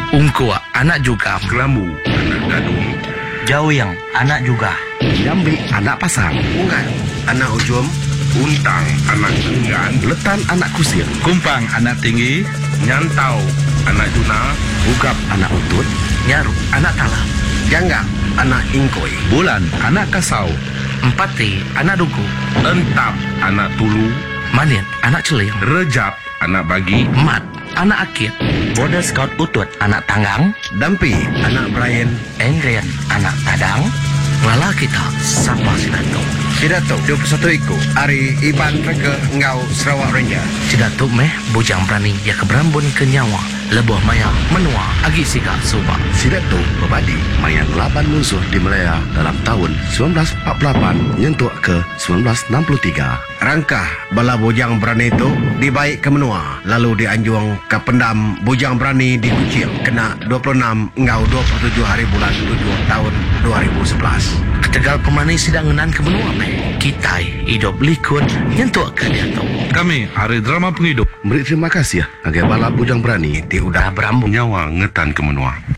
Ungkua anak juga. Kelambu anak gadung. Jawiyang anak juga. Jambi anak pasang. Ungan anak ujum. Untang anak enggan. Letan anak kusir. Kumpang anak tinggi. Nyantau anak juna. Ugap anak utut. Nyaru anak talam. Jangga anak ingkoi. Bulan anak kasau. Empati anak duku. Entap anak tulu. Manin anak celing. Rejab anak bagi. Mat anak akit. Border Scout utut anak tanggang. Dampi anak Brian. Endrian anak tadang. Lala kita sapa Sidato. Sidato 21 iku. Ari Iban Rega Ngau Sarawak Ranger. Sidato meh bujang berani ya keberambun ke nyawa. Lebuh maya menua agi siga suba. Sidato berbadi mayang laban musuh di Malaya dalam tahun 1948 nyentuh ke 1963. Rangkah bala bujang berani itu dibaik ke menua. Lalu dianjung ke pendam bujang berani di Kuching. Kena 26 Ngau 27 hari bulan 7 tahun 2011. Ketegal pemani sidangenan ke benua meh. Kita hidup likut nyentuh ke dia tu. Kami hari drama penghidup. Beri terima kasih ya agar bala bujang berani Ti udah berambung. Nyawa ngetan ke menua.